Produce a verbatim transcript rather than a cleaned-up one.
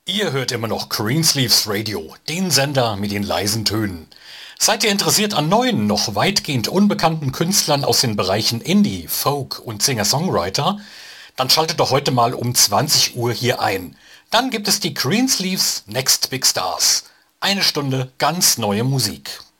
Ihr hört immer noch Greensleeves Radio, den Sender mit den leisen Tönen. Seid ihr interessiert an neuen, noch weitgehend unbekannten Künstlern aus den Bereichen Indie, Folk und Singer-Songwriter? Dann schaltet doch heute mal um zwanzig Uhr hier ein. Dann gibt es die Greensleeves Next Big Stars. Eine Stunde ganz neue Musik.